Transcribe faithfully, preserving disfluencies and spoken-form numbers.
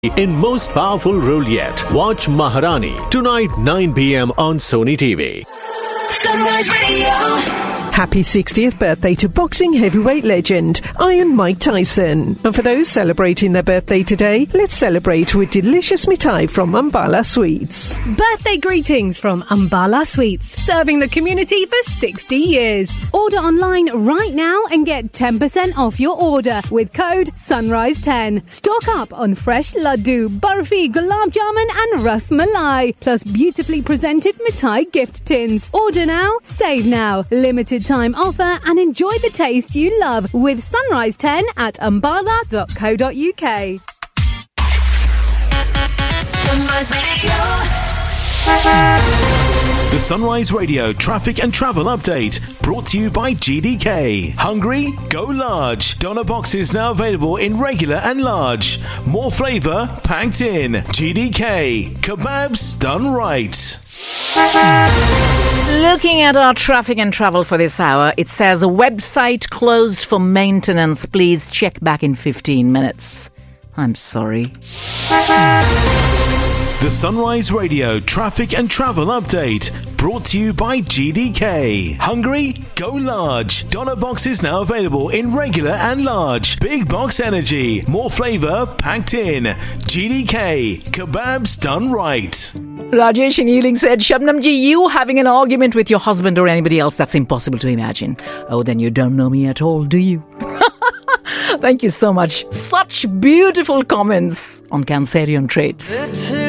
In most powerful role yet, watch Maharani tonight nine p.m. on Sony T V. Sunrise Radio. Happy sixtieth birthday to boxing heavyweight legend Iron Mike Tyson. And for those celebrating their birthday today, let's celebrate with delicious mithai from Ambala Sweets. Birthday greetings from Ambala Sweets, serving the community for sixty years. Order online right now and get ten percent off your order with code Sunrise ten. Stock up on fresh laddu, barfi, gulab jamun and ras malai, plus beautifully presented mithai gift tins. Order now, save now. Limited time offer and enjoy the taste you love with Sunrise ten at ambala dot co dot uk. Sunrise Radio. The Sunrise Radio traffic and travel update brought to you by G D K. Hungry? Go large. Doner boxes now available in regular and large. More flavour packed in. G D K. Kebabs done right. Looking at our traffic and travel for this hour, it says a website closed for maintenance. Please check back in fifteen minutes. I'm sorry. The Sunrise Radio traffic and travel update brought to you by G D K. Hungry? Go large. Doner boxes now available in regular and large. Big box energy. More flavour packed in. G D K. Kebabs done right. Rajesh in Ealing said, Shabnam ji, you having an argument with your husband or anybody else, that's impossible to imagine. Oh, then you don't know me at all, do you? Thank you so much. Such beautiful comments on Cancerian traits.